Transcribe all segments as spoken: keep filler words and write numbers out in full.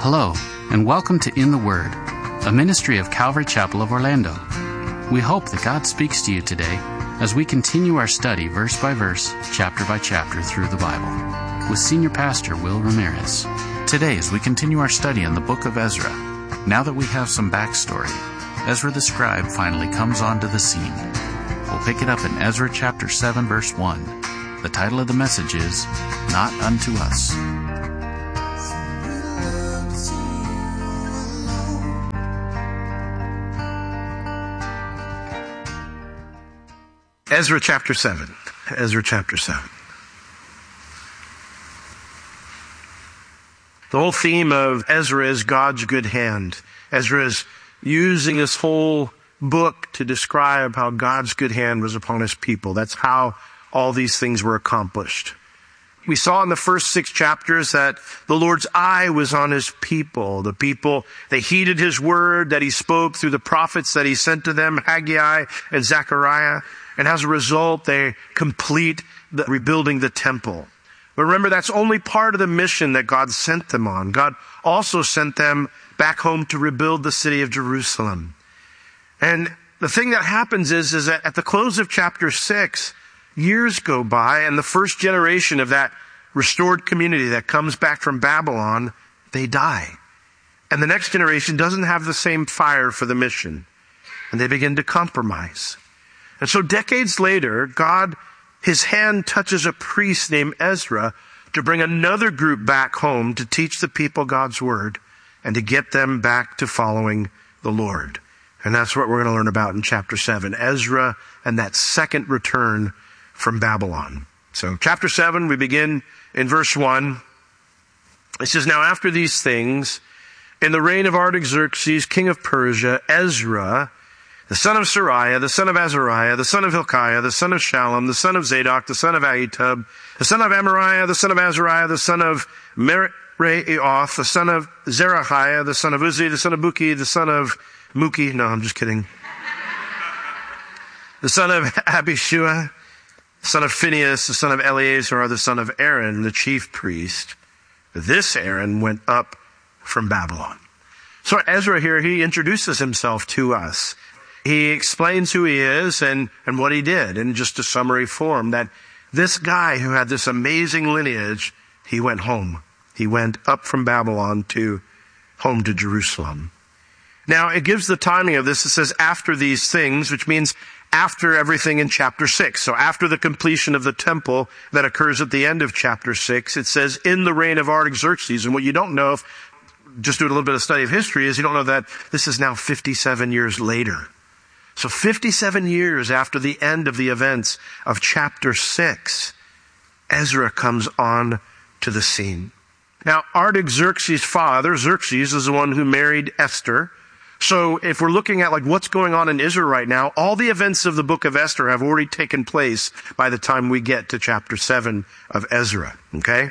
Hello, and welcome to In the Word, a ministry of Calvary Chapel of Orlando. We hope that God speaks to you today as we continue our study verse by verse, chapter by chapter through the Bible, with Senior Pastor Will Ramirez. Today, as we continue our study in the book of Ezra, now that we have some backstory, Ezra the scribe finally comes onto the scene. We'll pick it up in Ezra chapter seven, verse one. The title of the message is, Not Unto Us. Ezra chapter seven. Ezra chapter seven. The whole theme of Ezra is God's good hand. Ezra is using this whole book to describe how God's good hand was upon his people. That's how all these things were accomplished. We saw in the first six chapters that the Lord's eye was on his people. The people, they heeded his word that he spoke through the prophets that he sent to them, Haggai and Zechariah. And as a result, they complete the rebuilding the temple. But remember, that's only part of the mission that God sent them on. God also sent them back home to rebuild the city of Jerusalem. And the thing that happens is, is that at the close of chapter six, years go by, and the first generation of that restored community that comes back from Babylon, they die. And the next generation doesn't have the same fire for the mission. And they begin to compromise. And so decades later, God, his hand touches a priest named Ezra to bring another group back home to teach the people God's word and to get them back to following the Lord. And that's what we're going to learn about in chapter seven, Ezra and that second return from Babylon. So chapter seven, we begin in verse one. It says, Now after these things, in the reign of Artaxerxes, king of Persia, Ezra, the son of Sariah, the son of Azariah, the son of Hilkiah, the son of Shallum, the son of Zadok, the son of Ahitub, the son of Amariah, the son of Azariah, the son of Meraioth, the son of Zerahiah, the son of Uzzi, the son of Buki, the son of Muki, no, I'm just kidding, the son of Abishua, the son of Phinehas, the son of Eleazar, the son of Aaron, the chief priest. This Aaron went up from Babylon. So Ezra here, he introduces himself to us. He explains who he is and, and what he did in just a summary form, that this guy who had this amazing lineage, he went home. He went up from Babylon to home to Jerusalem. Now, it gives the timing of this. It says after these things, which means after everything in chapter six. So after the completion of the temple that occurs at the end of chapter six, it says in the reign of Artaxerxes. And what you don't know, if just doing a little bit of study of history, is you don't know that this is now fifty-seven years later. So fifty-seven years after the end of the events of chapter six, Ezra comes on to the scene. Now, Artaxerxes' father, Xerxes, is the one who married Esther. So if we're looking at like what's going on in Israel right now, all the events of the book of Esther have already taken place by the time we get to chapter seven of Ezra, okay?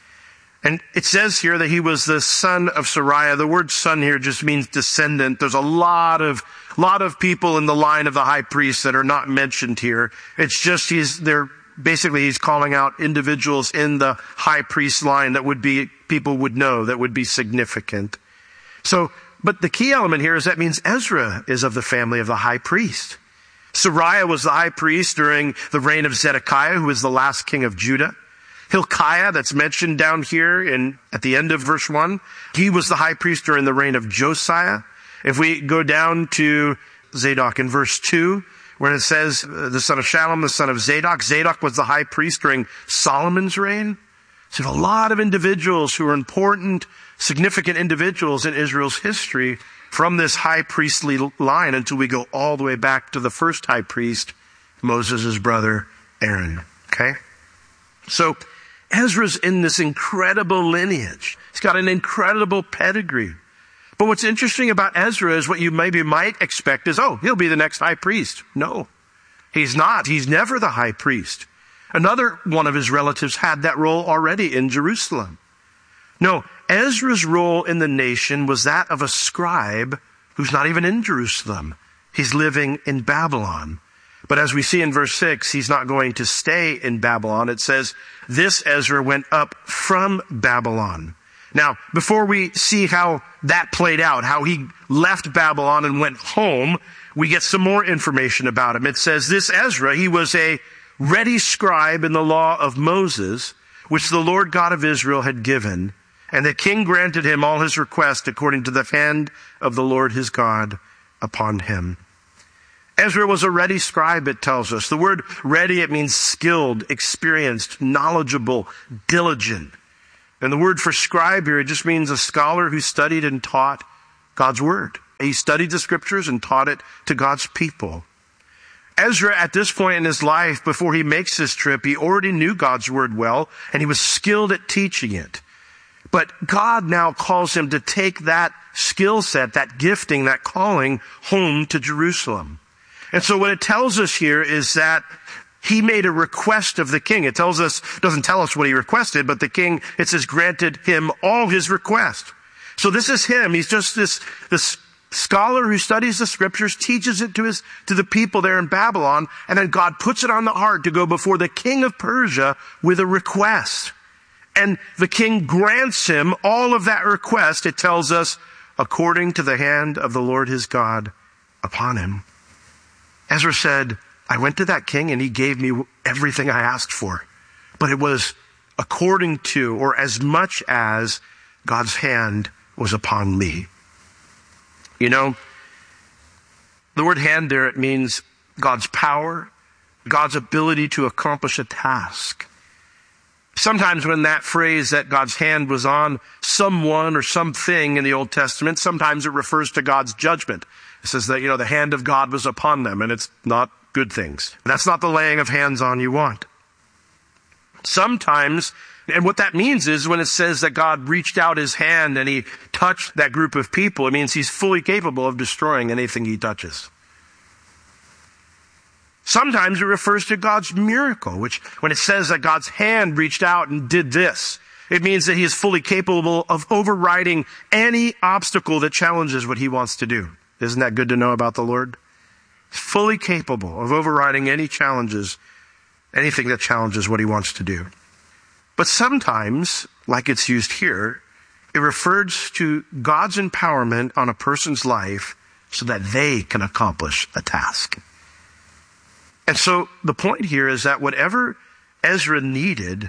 And it says here that he was the son of Sariah. The word son here just means descendant. There's a lot of, lot of people in the line of the high priest that are not mentioned here. It's just he's, they're, basically he's calling out individuals in the high priest line that would be, people would know, that would be significant. So, but the key element here is that means Ezra is of the family of the high priest. Sariah was the high priest during the reign of Zedekiah, who was the last king of Judah. Hilkiah, that's mentioned down here in at the end of verse one, he was the high priest during the reign of Josiah. If we go down to Zadok in verse two, where it says uh, the son of Shallum, the son of Zadok, Zadok was the high priest during Solomon's reign. So a lot of individuals who are important, significant individuals in Israel's history from this high priestly line until we go all the way back to the first high priest, Moses' brother, Aaron. Okay? So Ezra's in this incredible lineage. He's got an incredible pedigree. But what's interesting about Ezra is what you maybe might expect is, oh, he'll be the next high priest. No, he's not. He's never the high priest. Another one of his relatives had that role already in Jerusalem. No, Ezra's role in the nation was that of a scribe who's not even in Jerusalem. He's living in Babylon. But as we see in verse six, he's not going to stay in Babylon. It says, this Ezra went up from Babylon. Now, before we see how that played out, how he left Babylon and went home, we get some more information about him. It says, this Ezra, he was a ready scribe in the law of Moses, which the Lord God of Israel had given. And the king granted him all his requests according to the hand of the Lord his God upon him. Ezra was a ready scribe, it tells us. The word ready, it means skilled, experienced, knowledgeable, diligent. And the word for scribe here, it just means a scholar who studied and taught God's word. He studied the scriptures and taught it to God's people. Ezra, at this point in his life, before he makes this trip, he already knew God's word well, and he was skilled at teaching it. But God now calls him to take that skill set, that gifting, that calling home to Jerusalem. And so what it tells us here is that he made a request of the king. It tells us, doesn't tell us what he requested, but the king, it says, granted him all his requests. So this is him. He's just this, this scholar who studies the scriptures, teaches it to his, to the people there in Babylon, and then God puts it on the heart to go before the king of Persia with a request. And the king grants him all of that request, it tells us, according to the hand of the Lord his God upon him. Ezra said, I went to that king and he gave me everything I asked for. But it was according to, or as much as, God's hand was upon me. You know, the word hand there, it means God's power, God's ability to accomplish a task. Sometimes when that phrase that God's hand was on someone or something in the Old Testament, sometimes it refers to God's judgment. It says that, you know, the hand of God was upon them, and it's not good things. That's not the laying of hands on you want. Sometimes, and what that means is when it says that God reached out his hand and he touched that group of people, it means he's fully capable of destroying anything he touches. Sometimes it refers to God's miracle, which when it says that God's hand reached out and did this, it means that he is fully capable of overriding any obstacle that challenges what he wants to do. Isn't that good to know about the Lord? Fully capable of overriding any challenges, anything that challenges what he wants to do. But sometimes, like it's used here, it refers to God's empowerment on a person's life so that they can accomplish a task. And so the point here is that whatever Ezra needed,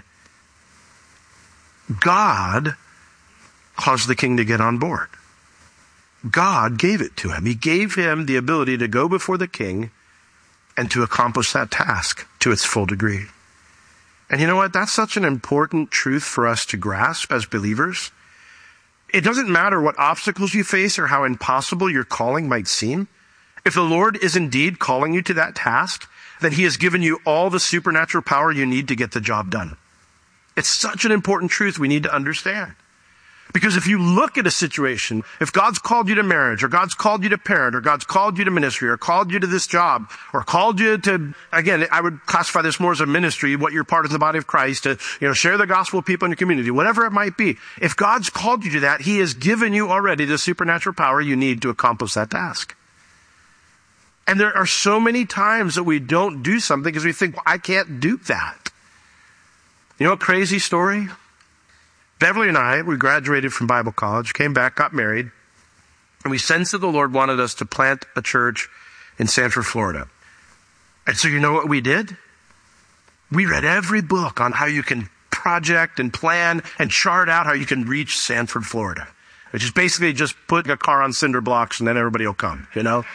God caused the king to get on board. God gave it to him. He gave him the ability to go before the king and to accomplish that task to its full degree. And you know what? That's such an important truth for us to grasp as believers. It doesn't matter what obstacles you face or how impossible your calling might seem. If the Lord is indeed calling you to that task, then he has given you all the supernatural power you need to get the job done. It's such an important truth we need to understand. Because if you look at a situation, if God's called you to marriage, or God's called you to parent, or God's called you to ministry, or called you to this job, or called you to, again, I would classify this more as a ministry, what you're part of the body of Christ, to, you know, share the gospel with people in your community, whatever it might be. If God's called you to that, he has given you already the supernatural power you need to accomplish that task. And there are so many times that we don't do something because we think, well, I can't do that. You know a crazy story? Beverly and I, we graduated from Bible college, came back, got married, and we sensed that the Lord wanted us to plant a church in Sanford, Florida. And so you know what we did? We read every book on how you can project and plan and chart out how you can reach Sanford, Florida. Which is basically just put a car on cinder blocks and then everybody will come, you know?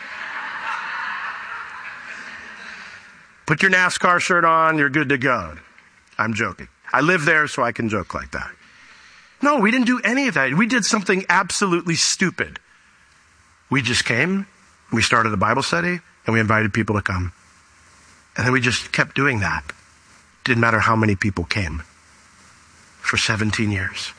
Put your NASCAR shirt on, you're good to go. I'm joking. I live there, so I can joke like that. No, we didn't do any of that. We did something absolutely stupid. We just came, we started a Bible study, and we invited people to come. And then we just kept doing that. Didn't matter how many people came. For seventeen years.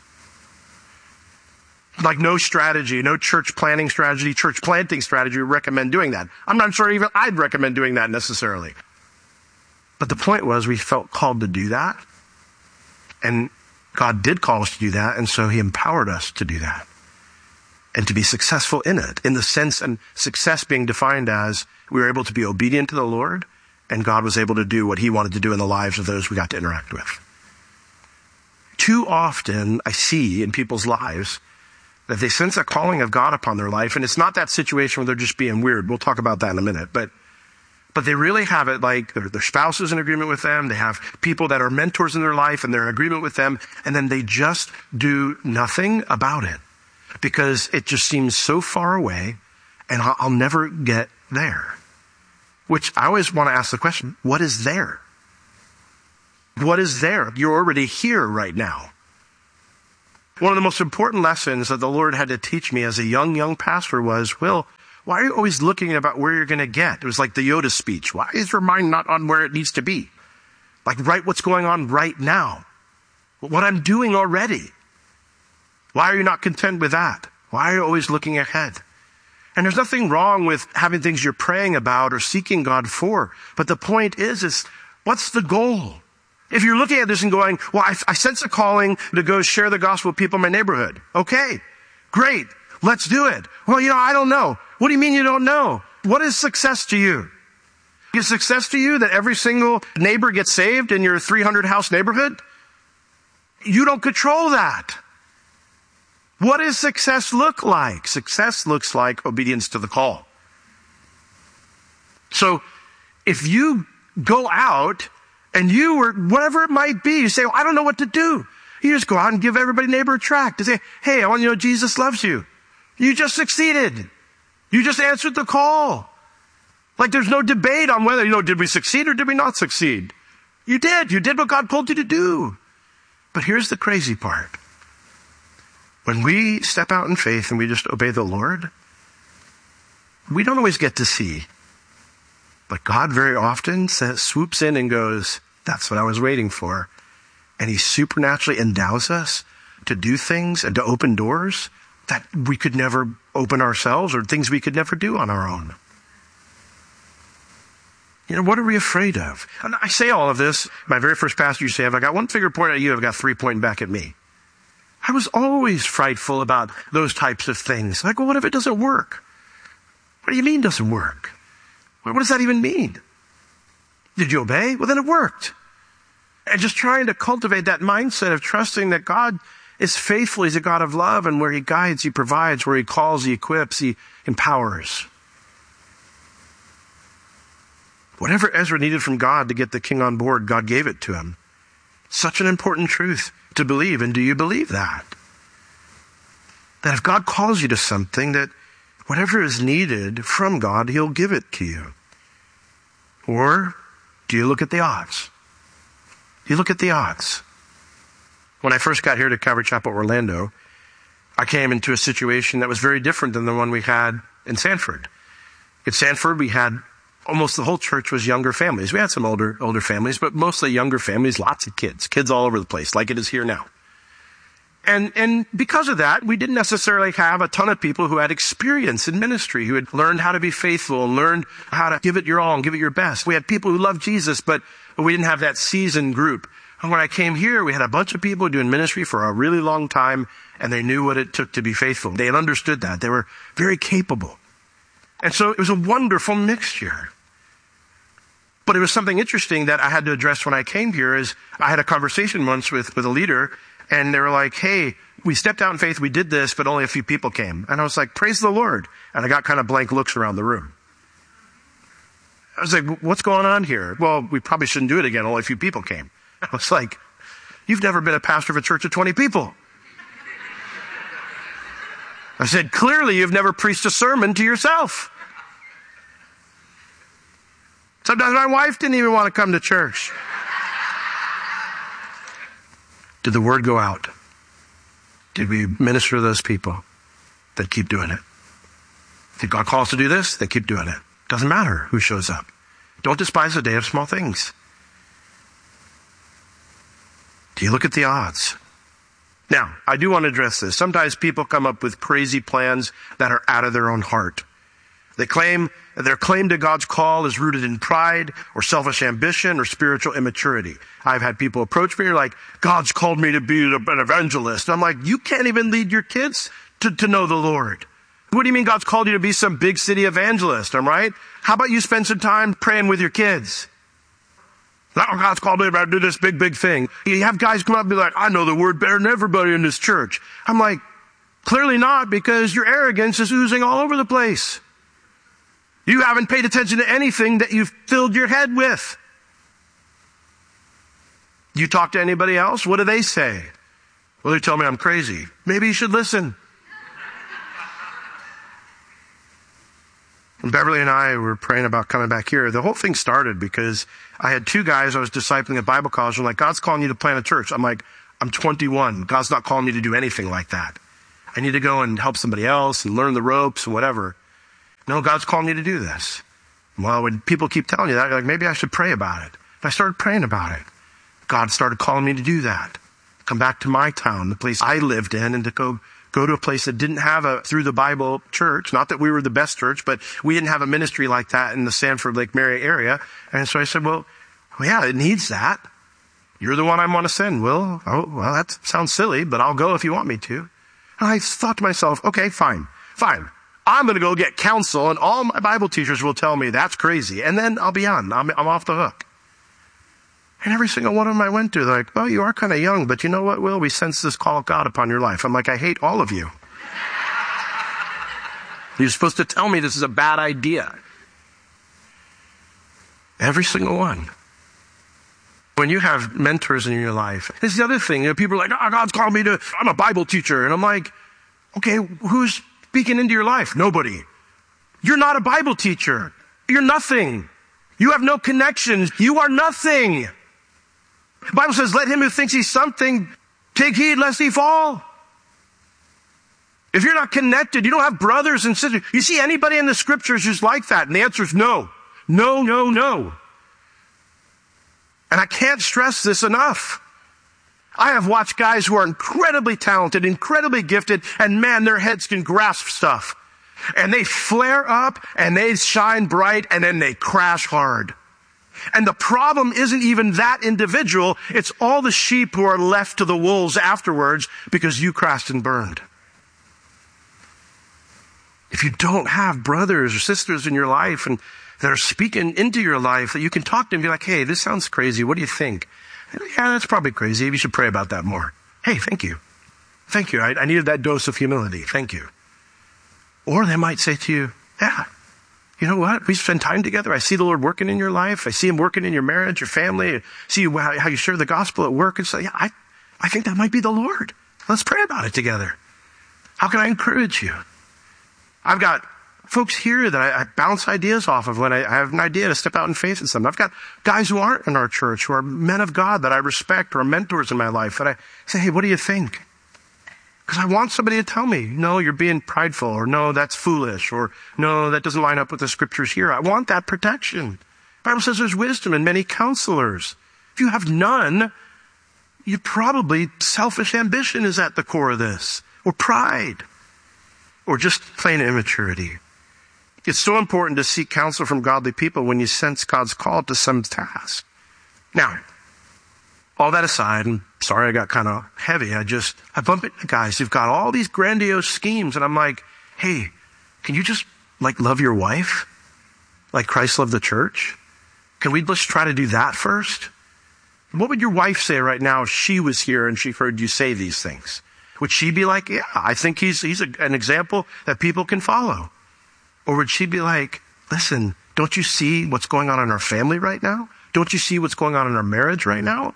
Like no strategy, no church planning strategy, church planting strategy would recommend doing that. I'm not sure even I'd recommend doing that necessarily. But the point was we felt called to do that. And God did call us to do that, and so he empowered us to do that. And to be successful in it, in the sense, and success being defined as we were able to be obedient to the Lord, and God was able to do what he wanted to do in the lives of those we got to interact with. too often I see in people's lives that they sense a calling of God upon their life. And it's not that situation where they're just being weird. We'll talk about that in a minute. But But they really have it like their, their spouse is in agreement with them. They have people that are mentors in their life and they're in agreement with them. And then they just do nothing about it because it just seems so far away and I'll, I'll never get there. Which I always want to ask the question, what is there? What is there? You're already here right now. One of the most important lessons that the Lord had to teach me as a young, young pastor was, Will, why are you always looking about where you're going to get? It was like the Yoda speech. Why is your mind not on where it needs to be? Like right what's going on right now. What I'm doing already. Why are you not content with that? Why are you always looking ahead? And there's nothing wrong with having things you're praying about or seeking God for. But the point is, is what's the goal? If you're looking at this and going, well, I, I sense a calling to go share the gospel with people in my neighborhood. Okay, great. Let's do it. Well, you know, I don't know. What do you mean you don't know? What is success to you? Is success to you that every single neighbor gets saved in your three hundred house neighborhood? You don't control that. What does success look like? Success looks like obedience to the call. So if you go out and you or whatever it might be, you say, well, I don't know what to do. You just go out and give everybody neighbor a tract to say, hey, I want you to know Jesus loves you. You just succeeded. You just answered the call. Like there's no debate on whether, you know, did we succeed or did we not succeed? You did. You did what God told you to do. But here's the crazy part. When we step out in faith and we just obey the Lord, we don't always get to see. But God very often says, swoops in and goes, that's what I was waiting for. And he supernaturally endows us to do things and to open doors that we could never open ourselves or things we could never do on our own. You know, what are we afraid of? And I say all of this. My very first pastor used to say, if I got one finger pointing at you, I've got three pointing back at me. I was always frightful about those types of things. Like, well, what if it doesn't work? What do you mean doesn't work? What does that even mean? Did you obey? Well, then it worked. And just trying to cultivate that mindset of trusting that God is faithful. He's a God of love, and where he guides, he provides. Where he calls, he equips, he empowers. Whatever Ezra needed from God to get the king on board, God gave it to him. Such an important truth to believe. And do you believe that? That if God calls you to something, that whatever is needed from God, he'll give it to you. Or do you look at the odds? You look at the odds. When I first got here to Calvary Chapel, Orlando, I came into a situation that was very different than the one we had in Sanford. In Sanford, we had almost the whole church was younger families. We had some older older families, but mostly younger families, lots of kids, kids all over the place, like it is here now. And and because of that, we didn't necessarily have a ton of people who had experience in ministry, who had learned how to be faithful and learned how to give it your all and give it your best. We had people who loved Jesus, but we didn't have that seasoned group. And when I came here, we had a bunch of people doing ministry for a really long time, and they knew what it took to be faithful. They had understood that. They were very capable. And so it was a wonderful mixture. But it was something interesting that I had to address when I came here is I had a conversation once with, with a leader, and they were like, hey, we stepped out in faith, we did this, but only a few people came. And I was like, praise the Lord. And I got kind of blank looks around the room. I was like, what's going on here? Well, we probably shouldn't do it again, only a few people came. I was like, you've never been a pastor of a church of twenty people. I said, clearly you've never preached a sermon to yourself. Sometimes my wife didn't even want to come to church. Did the word go out? Did we minister to those people? Then keep doing it. Did God call us to do this? Then keep doing it. Doesn't matter who shows up. Don't despise the day of small things. Do you look at the odds? Now, I do want to address this. Sometimes people come up with crazy plans that are out of their own heart. They claim their claim to God's call is rooted in pride or selfish ambition or spiritual immaturity. I've had people approach me like, God's called me to be an evangelist. I'm like, you can't even lead your kids to, to know the Lord. What do you mean God's called you to be some big city evangelist? I'm right. How about you spend some time praying with your kids? Now God's called me to do this big, big thing. You have guys come up and be like, I know the word better than everybody in this church. I'm like, clearly not, because your arrogance is oozing all over the place. You haven't paid attention to anything that you've filled your head with. You talk to anybody else? What do they say? Well, they tell me I'm crazy. Maybe you should listen. And Beverly and I were praying about coming back here. The whole thing started because I had two guys I was discipling at Bible college. They're like, God's calling you to plant a church. I'm like, I'm twenty-one. God's not calling me to do anything like that. I need to go and help somebody else and learn the ropes and whatever. No, God's calling you to do this. Well, when people keep telling you that, you're like, maybe I should pray about it. And I started praying about it. God started calling me to do that. Come back to my town, the place I lived in, and to go go to a place that didn't have a through the Bible church. Not that we were the best church, but we didn't have a ministry like that in the Sanford Lake Mary area. And so I said, well, well yeah, it needs that. You're the one I want to send. Well, oh, well, that sounds silly, but I'll go if you want me to. And I thought to myself, okay, fine, fine. I'm going to go get counsel, and all my Bible teachers will tell me that's crazy. And then I'll be on. I'm, I'm off the hook. And every single one of them I went to, they're like, well, you are kind of young, but you know what, Will? We sense this call of God upon your life. I'm like, I hate all of you. You're supposed to tell me this is a bad idea. Every single one. When you have mentors in your life, it's the other thing. You know, people are like, oh, God's called me to, I'm a Bible teacher. And I'm like, okay, who's speaking into your life? Nobody. You're not a Bible teacher. You're nothing. You have no connections. You are nothing. The Bible says, let him who thinks he's something take heed lest he fall. If you're not connected, you don't have brothers and sisters. You see anybody in the scriptures who's like that? And the answer is no. No, no, no. And I can't stress this enough. I have watched guys who are incredibly talented, incredibly gifted, and man, their heads can grasp stuff. And they flare up, and they shine bright, and then they crash hard. And the problem isn't even that individual. It's all the sheep who are left to the wolves afterwards because you crashed and burned. If you don't have brothers or sisters in your life and that are speaking into your life, that you can talk to them and be like, hey, this sounds crazy. What do you think? Yeah, that's probably crazy. You should pray about that more. Hey, thank you. Thank you. I, I needed that dose of humility. Thank you. Or they might say to you, yeah, you know what? We spend time together. I see the Lord working in your life. I see him working in your marriage, your family. I see how, how you share the gospel at work. And so, yeah, I, I think that might be the Lord. Let's pray about it together. How can I encourage you? I've got folks here that I, I bounce ideas off of when I, I have an idea to step out in faith in something. I've got guys who aren't in our church, who are men of God that I respect, or are mentors in my life, that I say, hey, what do you think? Because I want somebody to tell me, no, you're being prideful, or no, that's foolish, or no, that doesn't line up with the scriptures here. I want that protection. The Bible says there's wisdom in many counselors. If you have none, you probably, selfish ambition is at the core of this, or pride, or just plain immaturity. It's so important to seek counsel from godly people when you sense God's call to some task. Now, all that aside, and sorry I got kind of heavy, I just, I bump into guys who've got all these grandiose schemes, and I'm like, hey, can you just, like, love your wife? Like Christ loved the church? Can we just try to do that first? What would your wife say right now if she was here and she heard you say these things? Would she be like, yeah, I think he's, he's a, an example that people can follow? Or would she be like, listen, don't you see what's going on in our family right now? Don't you see what's going on in our marriage right now?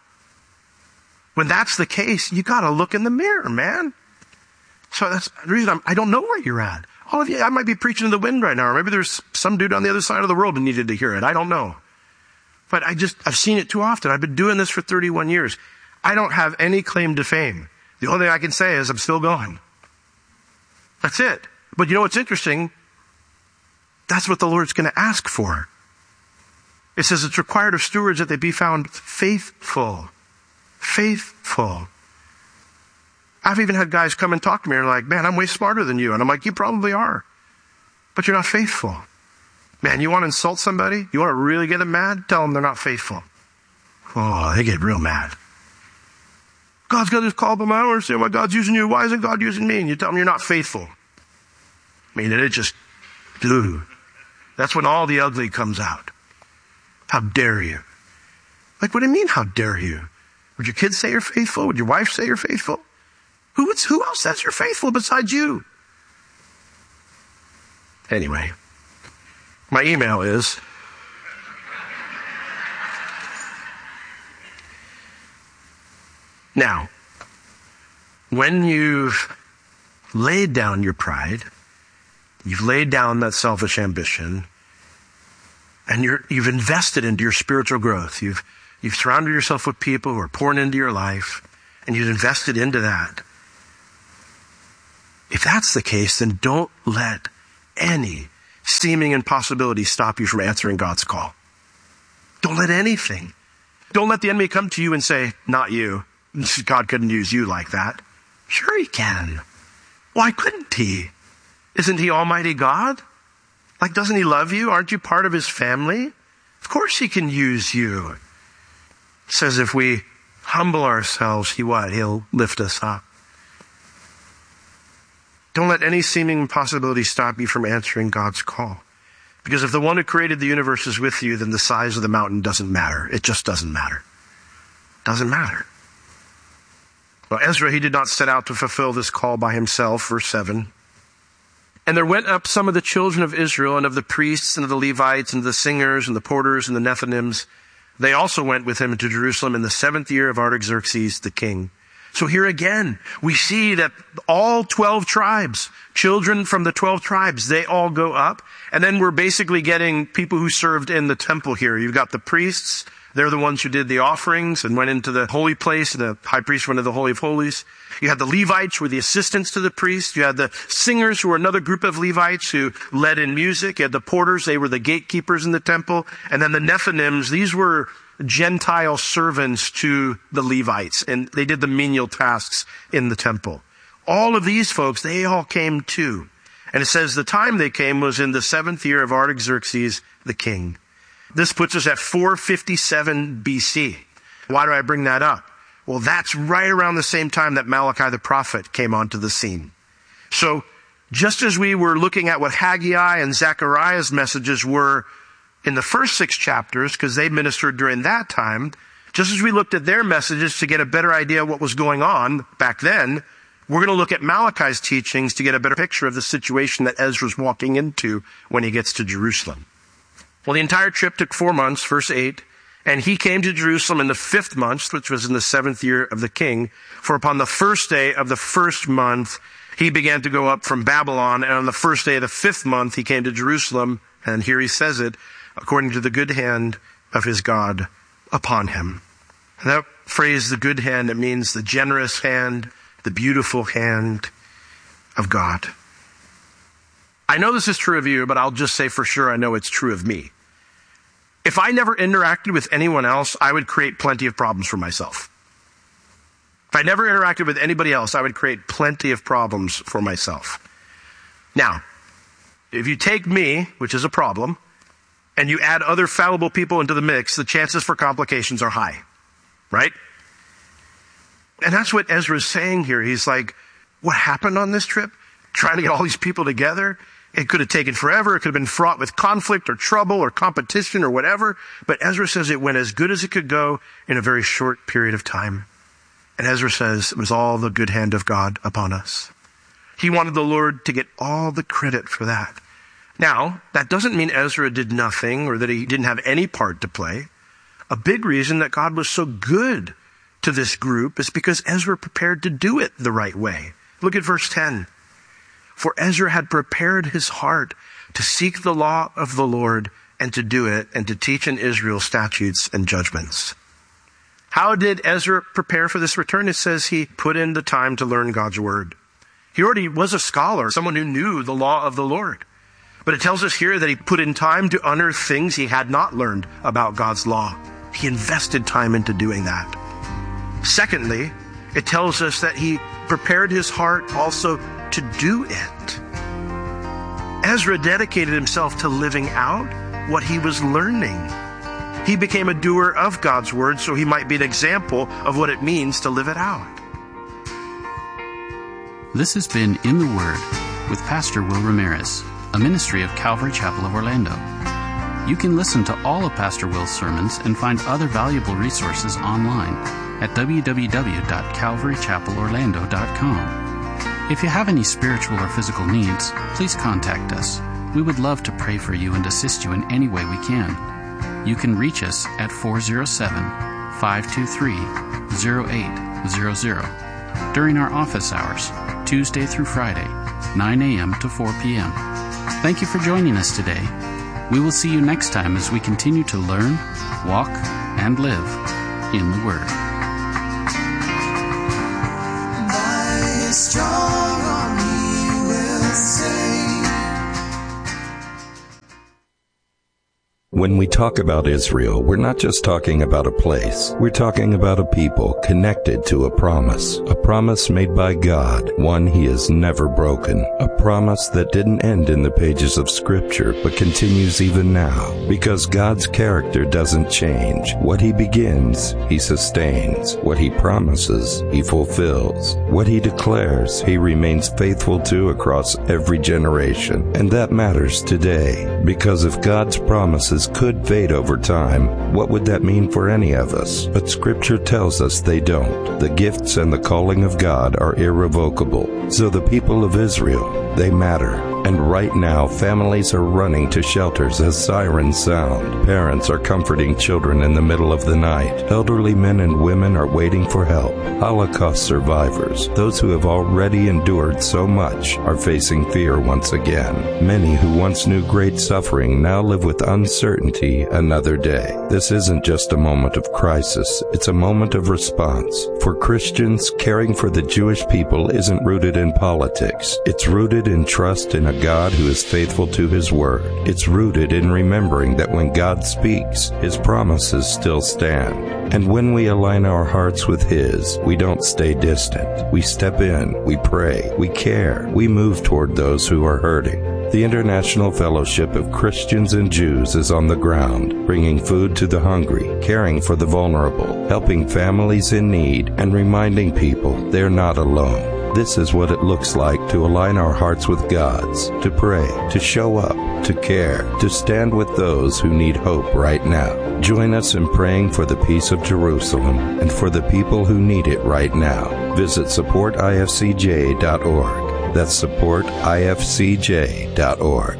When that's the case, you got to look in the mirror, man. So that's the reason I'm, I don't know where you're at. All of you, I might be preaching to the wind right now, or maybe there's some dude on the other side of the world who needed to hear it. I don't know. But I just, I've seen it too often. I've been doing this for thirty-one years. I don't have any claim to fame. The only thing I can say is I'm still going. That's it. But you know what's interesting? That's what the Lord's going to ask for. It says it's required of stewards that they be found faithful. Faithful. I've even had guys come and talk to me and are like, man, I'm way smarter than you. And I'm like, you probably are. But you're not faithful. Man, you want to insult somebody? You want to really get them mad? Tell them they're not faithful. Oh, they get real mad. God's got this call, but I don't understand why God's using you. Why isn't God using me? And you tell them you're not faithful. I mean, it just, dude, that's when all the ugly comes out. How dare you? Like, what do you mean, how dare you? Would your kids say you're faithful? Would your wife say you're faithful? Who, who else says you're faithful besides you? Anyway, my email is now, when you've laid down your pride, you've laid down that selfish ambition, and you're, you've invested into your spiritual growth. You've, you've surrounded yourself with people who are pouring into your life, and you've invested into that. If that's the case, then don't let any seeming impossibility stop you from answering God's call. Don't let anything. Don't let the enemy come to you and say, not you. God couldn't use you like that. Sure he can. Why couldn't he? Isn't he Almighty God? Like, doesn't he love you? Aren't you part of his family? Of course he can use you. It says if we humble ourselves, he what? He'll lift us up. Don't let any seeming impossibility stop you from answering God's call. Because if the one who created the universe is with you, then the size of the mountain doesn't matter. It just doesn't matter. Doesn't matter. Well, Ezra, he did not set out to fulfill this call by himself, verse seven. And there went up some of the children of Israel and of the priests and of the Levites and the singers and the porters and the Nethinims. They also went with him to Jerusalem in the seventh year of Artaxerxes the king. So here again, we see that all twelve tribes, children from the twelve tribes, they all go up. And then we're basically getting people who served in the temple here. You've got the priests. They're the ones who did the offerings and went into the holy place. The high priest went into the Holy of Holies. You had the Levites who were the assistants to the priests. You had the singers who were another group of Levites who led in music. You had the porters. They were the gatekeepers in the temple. And then the Nethinims, these were Gentile servants to the Levites, and they did the menial tasks in the temple. All of these folks, they all came too. And it says the time they came was in the seventh year of Artaxerxes the king. This puts us at four fifty-seven B C. Why do I bring that up? Well, that's right around the same time that Malachi the prophet came onto the scene. So just as we were looking at what Haggai and Zechariah's messages were in the first six chapters, because they ministered during that time, just as we looked at their messages to get a better idea of what was going on back then, we're going to look at Malachi's teachings to get a better picture of the situation that Ezra's walking into when he gets to Jerusalem. Well, the entire trip took four months, verse eight, and he came to Jerusalem in the fifth month, which was in the seventh year of the king, for upon the first day of the first month, he began to go up from Babylon, and on the first day of the fifth month, he came to Jerusalem, and here he says it, according to the good hand of his God upon him. And that phrase, the good hand, it means the generous hand, the beautiful hand of God. I know this is true of you, but I'll just say for sure I know it's true of me. If I never interacted with anyone else, I would create plenty of problems for myself. If I never interacted with anybody else, I would create plenty of problems for myself. Now, if you take me, which is a problem, and you add other fallible people into the mix, the chances for complications are high, right? And that's what Ezra's saying here. He's like, what happened on this trip? Trying to get all these people together? It could have taken forever. It could have been fraught with conflict or trouble or competition or whatever. But Ezra says it went as good as it could go in a very short period of time. And Ezra says it was all the good hand of God upon us. He wanted the Lord to get all the credit for that. Now, that doesn't mean Ezra did nothing or that he didn't have any part to play. A big reason that God was so good to this group is because Ezra prepared to do it the right way. Look at verse ten. For Ezra had prepared his heart to seek the law of the Lord and to do it and to teach in Israel statutes and judgments. How did Ezra prepare for this return? It says he put in the time to learn God's word. He already was a scholar, someone who knew the law of the Lord. But it tells us here that he put in time to unearth things he had not learned about God's law. He invested time into doing that. Secondly, it tells us that he prepared his heart also to do it. Ezra dedicated himself to living out what he was learning. He became a doer of God's word so he might be an example of what it means to live it out. This has been In the Word with Pastor Will Ramirez, a ministry of Calvary Chapel of Orlando. You can listen to all of Pastor Will's sermons and find other valuable resources online at w w w dot calvary chapel orlando dot com. If you have any spiritual or physical needs, please contact us. We would love to pray for you and assist you in any way we can. You can reach us at four oh seven, five two three, oh eight hundred during our office hours, Tuesday through Friday, nine a.m. to four p.m. Thank you for joining us today. We will see you next time as we continue to learn, walk, and live in the Word. Thy strong arm he will save. When we talk about Israel, we're not just talking about a place. We're talking about a people connected to a promise. A promise made by God, one he has never broken. A promise that didn't end in the pages of Scripture, but continues even now. Because God's character doesn't change. What he begins, he sustains. What he promises, he fulfills. What he declares, he remains faithful to across every generation. And that matters today. Because if God's promises could fade over time, what would that mean for any of us? But Scripture tells us they don't. The gifts and the calling of God are irrevocable. So the people of Israel, they matter. And right now, families are running to shelters as sirens sound. Parents are comforting children in the middle of the night. Elderly men and women are waiting for help. Holocaust survivors, those who have already endured so much, are facing fear once again. Many who once knew great suffering now live with uncertainty another day. This isn't just a moment of crisis, it's a moment of response. For Christians, caring for the Jewish people isn't rooted in politics. It's rooted in trust in a God who is faithful to his word. It's rooted in remembering that when God speaks, his promises still stand. And when we align our hearts with his, we don't stay distant. We step in, we pray, we care, we move toward those who are hurting. The International Fellowship of Christians and Jews is on the ground, bringing food to the hungry, caring for the vulnerable, helping families in need, and reminding people they're not alone. This is what it looks like to align our hearts with God's, to pray, to show up, to care, to stand with those who need hope right now. Join us in praying for the peace of Jerusalem and for the people who need it right now. Visit support I F C J dot org. That's support I F C J dot org.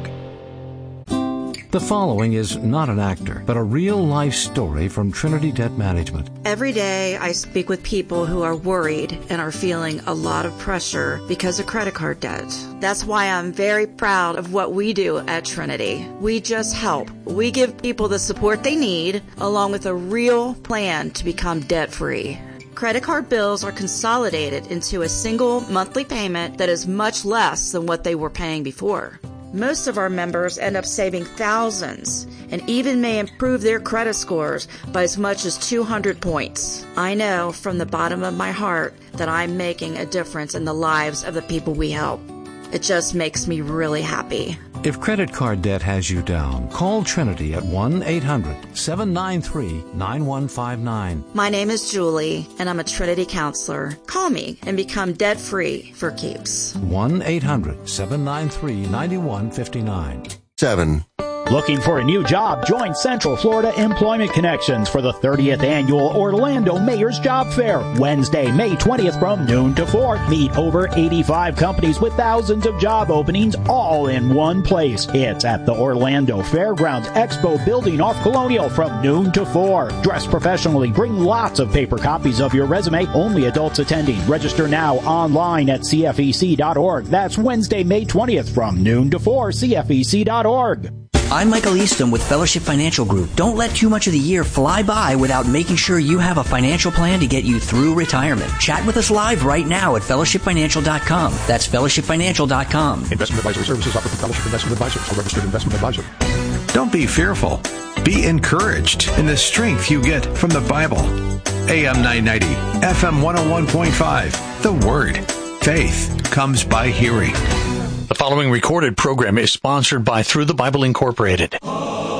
The following is not an actor, but a real-life story from Trinity Debt Management. Every day I speak with people who are worried and are feeling a lot of pressure because of credit card debt. That's why I'm very proud of what we do at Trinity. We just help. We give people the support they need, along with a real plan to become debt-free. Credit card bills are consolidated into a single monthly payment that is much less than what they were paying before. Most of our members end up saving thousands and even may improve their credit scores by as much as two hundred points. I know from the bottom of my heart that I'm making a difference in the lives of the people we help. It just makes me really happy. If credit card debt has you down, call Trinity at one eight hundred seven nine three nine one five nine. My name is Julie, and I'm a Trinity counselor. Call me and become debt-free for keeps. one eight hundred seven nine three nine one five nine. Seven. Looking for a new job? Join Central Florida Employment Connections for the thirtieth Annual Orlando Mayor's Job Fair. Wednesday, May twentieth from noon to four. Meet over eighty-five companies with thousands of job openings all in one place. It's at the Orlando Fairgrounds Expo Building off Colonial from noon to four. Dress professionally. Bring lots of paper copies of your resume. Only adults attending. Register now online at C F E C dot org. That's Wednesday, May twentieth from noon to four. C F E C dot org. I'm Michael Easton with Fellowship Financial Group. Don't let too much of the year fly by without making sure you have a financial plan to get you through retirement. Chat with us live right now at fellowship financial dot com. That's fellowship financial dot com. Investment advisory services offered through Fellowship Investment Advisors, a registered investment advisor. Don't be fearful. Be encouraged in the strength you get from the Bible. A M nine ninety, F M one oh one point five. The Word. Faith comes by hearing. The following recorded program is sponsored by Through the Bible Incorporated.